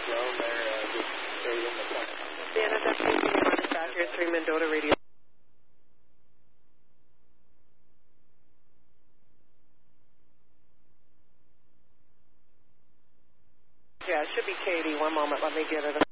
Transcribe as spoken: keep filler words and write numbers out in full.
drone there, uh, just stayed in the plane. Santa, that's K D one dispatcher, three Mendota radio. Yeah, it should be Katie. One moment, let me get it.